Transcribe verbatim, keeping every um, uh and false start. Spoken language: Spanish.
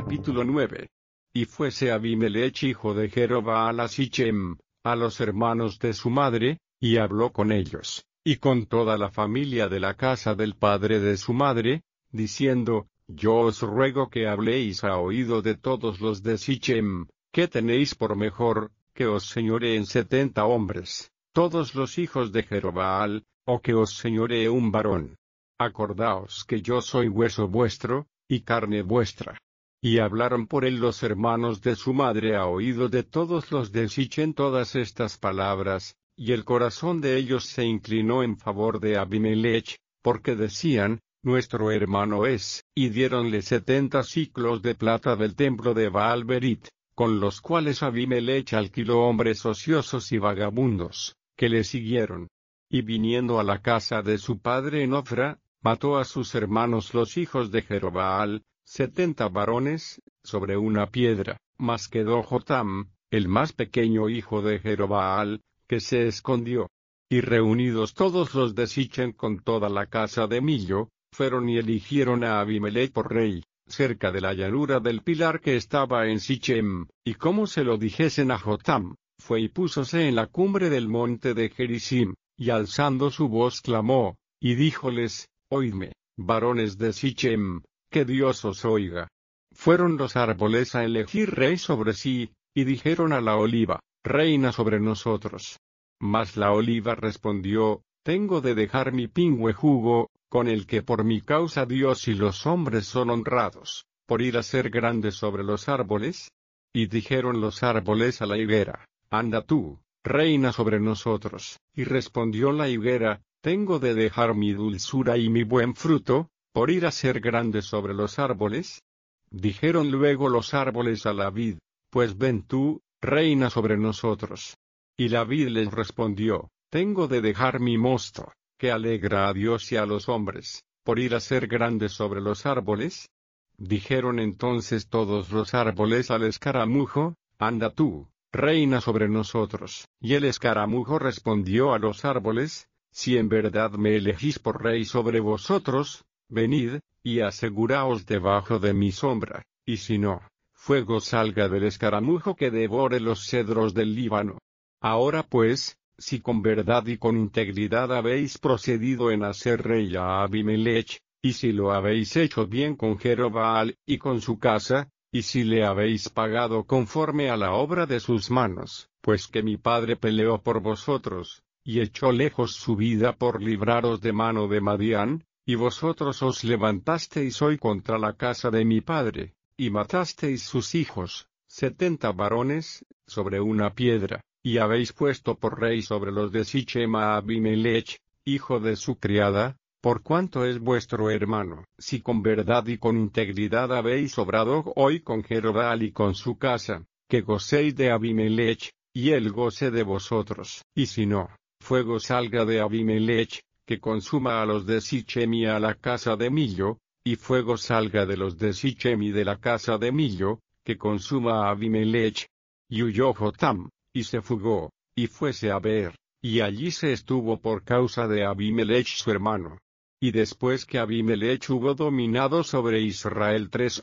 Capítulo nueve. Y fuese Abimelech hijo de Jerobbaal a Sichem, a los hermanos de su madre, y habló con ellos, y con toda la familia de la casa del padre de su madre, diciendo, Yo os ruego que habléis a oído de todos los de Sichem, ¿qué tenéis por mejor, que os señoreen setenta hombres, todos los hijos de Jerobbaal, o que os señoree un varón? Acordaos que yo soy hueso vuestro, y carne vuestra. Y hablaron por él los hermanos de su madre a oído de todos los de Sichem todas estas palabras, y el corazón de ellos se inclinó en favor de Abimelech, porque decían, Nuestro hermano es, y diéronle setenta siclos de plata del templo de Baal-Berit, con los cuales Abimelech alquiló hombres ociosos y vagabundos, que le siguieron. Y viniendo a la casa de su padre en Ofra, mató a sus hermanos los hijos de Jerobbaal, setenta varones, sobre una piedra, mas quedó Jotam, el más pequeño hijo de Jerobbaal, que se escondió. Y reunidos todos los de Sichem con toda la casa de Millo, fueron y eligieron a Abimelech por rey, cerca de la llanura del pilar que estaba en Sichem, y como se lo dijesen a Jotam, fue y púsose en la cumbre del monte de Gerizim, y alzando su voz clamó, y díjoles, Oídme, varones de Sichem, que Dios os oiga. Fueron los árboles a elegir rey sobre sí, y dijeron a la oliva, Reina sobre nosotros. Mas la oliva respondió, Tengo de dejar mi pingüe jugo, con el que por mi causa Dios y los hombres son honrados, por ir a ser grande sobre los árboles. Y dijeron los árboles a la higuera, Anda tú, reina sobre nosotros. Y respondió la higuera, Tengo de dejar mi dulzura y mi buen fruto, por ir a ser grande sobre los árboles. Dijeron luego los árboles a la vid, Pues ven tú, reina sobre nosotros. Y la vid les respondió, Tengo de dejar mi mosto, que alegra a Dios y a los hombres, por ir a ser grande sobre los árboles. Dijeron entonces todos los árboles al escaramujo, Anda tú, reina sobre nosotros. Y el escaramujo respondió a los árboles, Si en verdad me elegís por rey sobre vosotros, venid, y aseguraos debajo de mi sombra, y si no, fuego salga del escaramujo que devore los cedros del Líbano. Ahora pues, si con verdad y con integridad habéis procedido en hacer rey a Abimelech, y si lo habéis hecho bien con Jerobbaal y con su casa, y si le habéis pagado conforme a la obra de sus manos, pues que mi padre peleó por vosotros, y echó lejos su vida por libraros de mano de Madián, y vosotros os levantasteis hoy contra la casa de mi padre, y matasteis sus hijos, setenta varones, sobre una piedra, y habéis puesto por rey sobre los de Sichem a Abimelech, hijo de su criada, por cuanto es vuestro hermano. Si con verdad y con integridad habéis obrado hoy con Jerobbaal y con su casa, que gocéis de Abimelech, y él goce de vosotros. Y si no, fuego salga de Abimelech, que consuma a los de Sichem y a la casa de Millo, y fuego salga de los de Sichem y de la casa de Millo, que consuma a Abimelech. Y huyó Jotam, y se fugó, y fuese a Beer, y allí se estuvo por causa de Abimelech su hermano. Y después que Abimelech hubo dominado sobre Israel tres